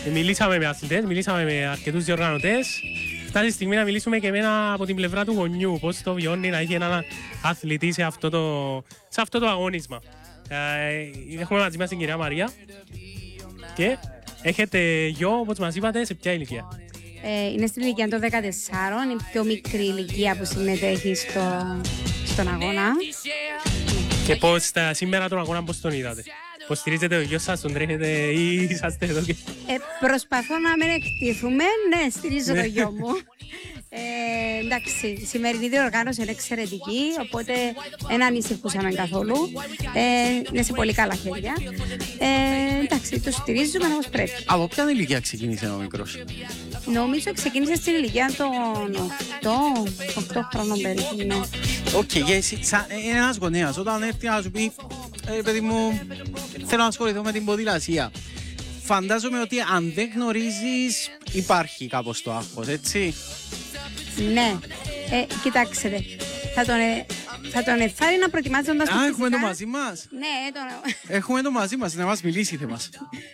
Μιλήσαμε με αθλητές, μιλήσαμε με αρκετούς διοργανωτές. Φτάσει η στιγμή να μιλήσουμε και με ένα από την πλευρά του γονιού. Πώς το βιώνει να έχει έναν αθλητή σε αυτό το αγώνισμα. Έχουμε μαζί μας την κυρία Μαρία. Και έχετε γιο, όπως μας είπατε, σε ποια ηλικία? Είναι στην ηλικία των 14, είναι η πιο μικρή ηλικία που συμμετέχει στον αγώνα. Και πώς σήμερα τον αγώνα πώς τον είδατε? Πώς στηρίζετε το γιο σας, τον τρέχετε ή είσαστε εδώ και... Προσπαθώ να μην εκτίθουμε, ναι, στηρίζω το γιο μου. Εντάξει, η σημερινή διοργάνωση είναι εξαιρετική, οπότε δεν ανησυχούσαμε καθόλου. Είναι σε πολύ καλά χέρια. Εντάξει, το στηρίζουμε όπως πρέπει. Από ποια ηλικία ξεκίνησε ο μικρός? Νομίζω ξεκίνησε στην ηλικία των 8 χρόνων περίπου, ναι. Οκ, και εσύ, είναι ένας γονέας, όταν έρθει να σου πει, παιδί μου, θέλω να ασχοληθώ με την ποδηλασία. Φαντάζομαι ότι αν δεν γνωρίζεις, υπάρχει κάπως το άγχος, έτσι? Ναι, κοιτάξτε, θα τον εφάρει να προετοιμάζοντας το φυσικά. Έχουμε το μαζί μας. Ναι, Έχουμε το μαζί μας, να μας μιλήσετε μας.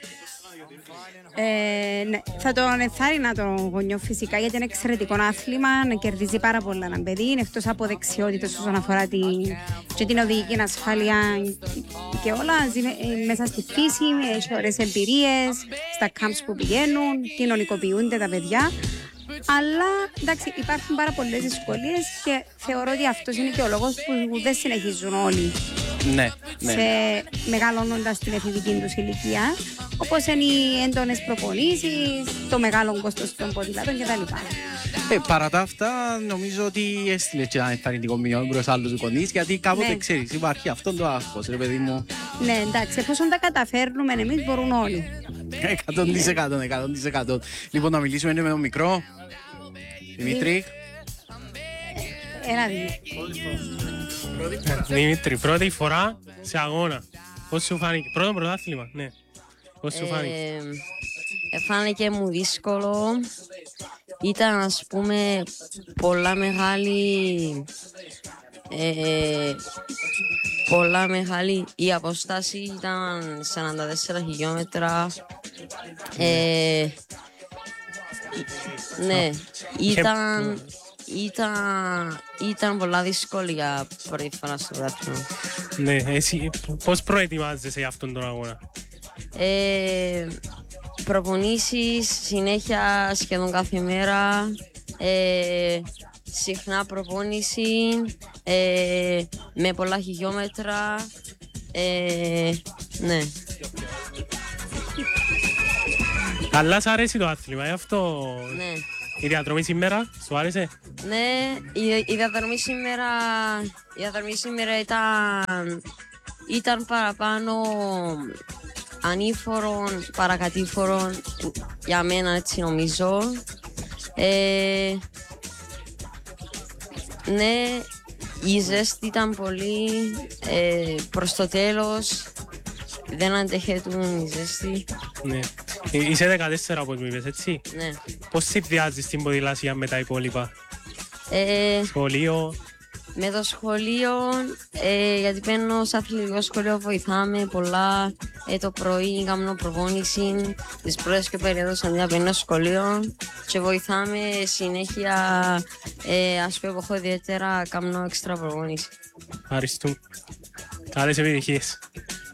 Ναι, θα τον ενθάρρυνα τον γονιό φυσικά, γιατί είναι εξαιρετικό άθλημα, να κερδίζει πάρα πολλά ένα παιδί. Είναι εκτός από δεξιότητες όσον αφορά την οδηγική ασφάλεια και όλα. Ζει μέσα στη φύση, έχει ωραίες εμπειρίες, στα camps που πηγαίνουν, κοινωνικοποιούνται τα παιδιά. Αλλά εντάξει, υπάρχουν πάρα πολλές δυσκολίες και θεωρώ ότι αυτός είναι και ο λόγος που δεν συνεχίζουν όλοι. Ναι. Μεγαλώνοντας την εφηβική τους ηλικία, όπως είναι οι έντονες προπονήσεις, το μεγάλο κόστος των ποδηλάτων κτλ. Παρά τα αυτά, νομίζω ότι έστειλε και ένα ενθαρρυντικό μήνυμα προς άλλους γονείς, γιατί κάποτε ξέρεις, υπάρχει αυτό το άγχος, ρε παιδί μου. Ναι, εντάξει, εφόσον τα καταφέρνουμε εμείς, μπορούν όλοι. 100%. Λοιπόν, να μιλήσουμε με τον μικρό. Δημήτρη. Ένα Δημήτρη. Δημήτρη, πρώτη φορά σε αγώνα. Πώς σου φάνηκε? Πρώτο πρωτάθλημα, ναι. Πώς σου φάνηκε? Φάνηκε μου δύσκολο. Ήταν, ας πούμε, πολλά μεγάλη η απόσταση, ήταν 44 χιλιόμετρα. Ναι, ήταν πολλά δύσκολη για πρώτη φορά στο πρωτάθλημα. Ναι, εσύ πώς προετοιμάζεσαι για αυτόν τον αγώνα? Προπονήσεις συνέχεια σχεδόν κάθε μέρα, συχνά προπόνηση, με πολλά χιλιόμετρα, ναι. Καλά σ' αρέσει το άθλημα, αυτό? Ναι. Η διαδρομή σήμερα, σου άρεσε? Ναι, η διαδρομή σήμερα ήταν παραπάνω ανήφορον, παρακατήφορον, για μένα έτσι νομίζω. Ναι, η ζέστη ήταν πολύ, προς το τέλος δεν αντέχετουν η ζέστη. Ναι. Είσαι 14 όπως μου είπες, έτσι? Ναι. Πώς συνδυάζεις την ποδηλασία με τα υπόλοιπα? Σχολείο? Με το σχολείο, γιατί παίρνω σε αθλητικό σχολείο, βοηθάμε πολλά. Το πρωί κάνω προπόνηση, τις πρώτες και περίοδους αντί να παίρνω σχολείο και βοηθάμε συνέχεια, ας πούμε, έχω ιδιαίτερα κάνω έξτρα προπόνηση. Ευχαριστούμε. Καλές επιτυχίες.